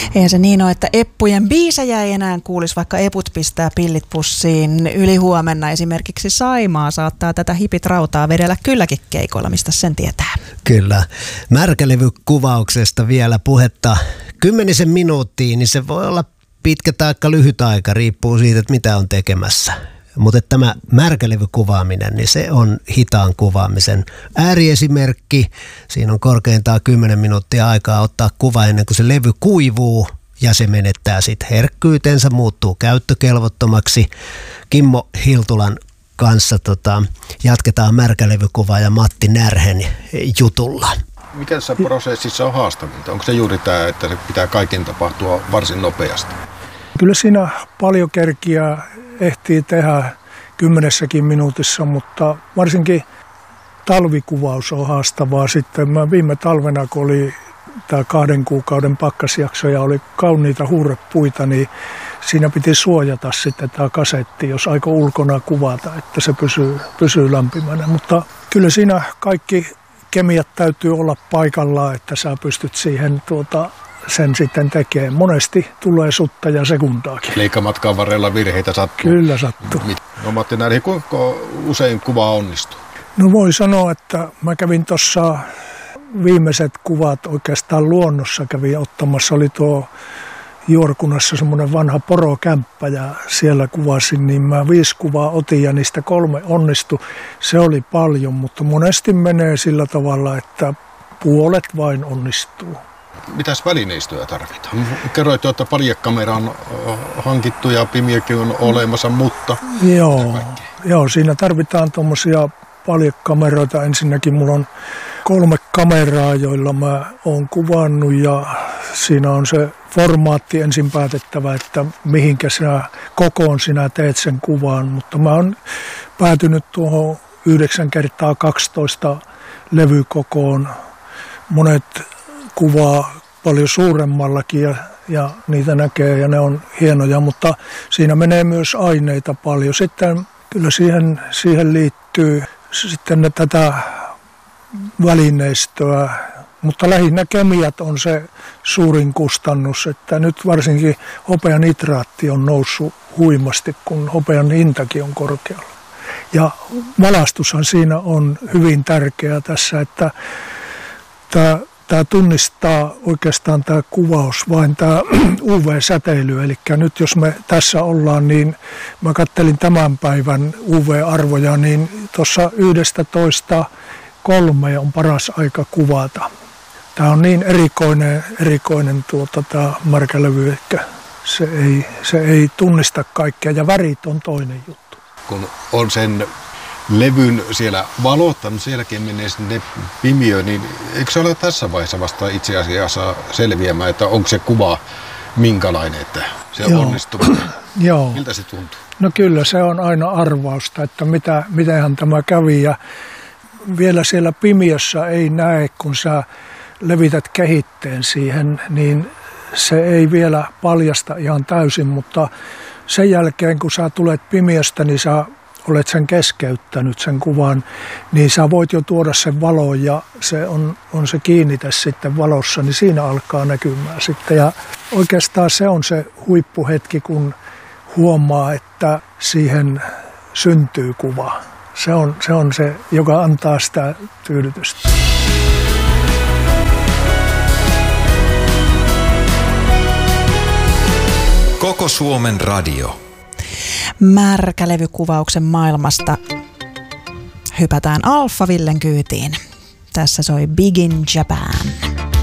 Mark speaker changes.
Speaker 1: Eihän se niin ole, että eppujen biisejä ei enää kuulisi, vaikka eput pistää pillit pussiin. Ylihuomenna esimerkiksi Saimaa saattaa tätä hipit rautaa vedellä kylläkin keikoilla, mistä sen tietää.
Speaker 2: Kyllä. Märkälevykuvauksesta vielä puhetta 10 minuuttiin, niin se voi olla pitkä tai lyhyt aika, riippuu siitä, että mitä on tekemässä. Mutta tämä märkälevykuvaaminen, niin se on hitaan kuvaamisen ääriesimerkki. Siinä on korkeintaan 10 minuuttia aikaa ottaa kuva ennen kuin se levy kuivuu ja se menettää sitten herkkyytensä, muuttuu käyttökelvottomaksi. Kimmo Hiltulan kanssa jatketaan märkälevykuvaa ja Matti Närhen jutulla.
Speaker 3: Mikä tässä prosessissa on haastavinta? Onko se juuri tämä, että se pitää kaiken tapahtua varsin nopeasti?
Speaker 4: Kyllä siinä paljon kerkiä ehtii tehdä 10 minuutissa, mutta varsinkin talvikuvaus on haastavaa. Sitten viime talvena, kun oli tämä 2 kuukauden pakkasjakso ja oli kauniita huurepuita, niin siinä piti suojata sitten tämä kasetti, jos aikoo ulkona kuvata, että se pysyy lämpimänä. Mutta kyllä siinä kaikki kemiat täytyy olla paikallaan, että sä pystyt siihen sen sitten tekee. Monesti tulee sutta ja sekundaakin.
Speaker 3: Matkan varrella virheitä sattuu.
Speaker 4: Kyllä sattuu.
Speaker 3: No Matti Närhi, kuinka usein kuva onnistuu?
Speaker 4: No voi sanoa, että mä kävin tuossa viimeiset kuvat oikeastaan luonnossa kävin ottamassa. Oli tuo Juorkunassa semmoinen vanha porokämppä ja siellä kuvasin, niin mä 5 kuvaa otin ja niistä 3 onnistui. Se oli paljon, mutta monesti menee sillä tavalla, että puolet vain onnistuu.
Speaker 3: Mitäs välineistöä tarvitaan? Kerroit jo, että paljekamera on hankittu ja pimiökin on olemassa, mutta...
Speaker 4: Joo, siinä tarvitaan tuommoisia paljekameroita. Ensinnäkin mulla on 3 kameraa, joilla mä oon kuvannut ja siinä on se formaatti ensin päätettävä, että mihinkä kokoon sinä teet sen kuvaan. Mutta mä oon päätynyt tuohon 9x12 levykokoon. Monet kuvaa paljon suuremmallakin ja niitä näkee ja ne on hienoja, mutta siinä menee myös aineita paljon. Sitten kyllä siihen liittyy sitten tätä välineistöä, mutta lähinnä kemiat on se suurin kustannus, että nyt varsinkin hopeanitraatti on noussut huimasti, kun hopean hintakin on korkealla. Ja valaistushan siinä on hyvin tärkeää tässä, että tämä tunnistaa oikeastaan tämä kuvaus vain tämä UV-säteily. Eli nyt jos me tässä ollaan, niin mä kattelin tämän päivän UV-arvoja, niin tuossa 11.3 on paras aika kuvata. Tämä on niin erikoinen tämä märkälevy, että se ei tunnista kaikkea ja värit on toinen juttu.
Speaker 3: Kun on sen levyn siellä valottanut, sielläkin menee sinne pimiöön, niin eikö se ole tässä vaiheessa vasta itse asiassa selviämään, että onko se kuva minkälainen, että se on onnistunut?
Speaker 4: Joo.
Speaker 3: Miltä se tuntuu?
Speaker 4: No kyllä se on aina arvausta, että mitenhän tämä kävi ja vielä siellä pimiössä ei näe, kun sä levität kehitteen siihen, niin se ei vielä paljasta ihan täysin, mutta sen jälkeen kun sä tulet pimiöstä, niin sä olet sen keskeyttänyt sen kuvan, niin sä voit jo tuoda sen valon ja se on se kiinnite sitten valossa, niin siinä alkaa näkymään sitten. Ja oikeastaan se on se huippuhetki, kun huomaa, että siihen syntyy kuva. Se on se, joka antaa sitä tyydytystä.
Speaker 5: Koko Suomen radio.
Speaker 1: Märkälevykuvauksen maailmasta hypätään Alpha Villen kyytiin. Tässä soi Big in Japan.